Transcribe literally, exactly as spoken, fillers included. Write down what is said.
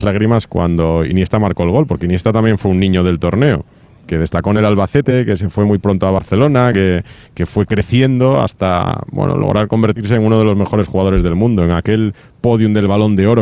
lágrimas cuando Iniesta marcó el gol, porque Iniesta también fue un niño del torneo, que destacó en el Albacete, que se fue muy pronto a Barcelona, que, que fue creciendo hasta bueno, lograr convertirse en uno de los mejores jugadores del mundo, en aquel podium del Balón de Oro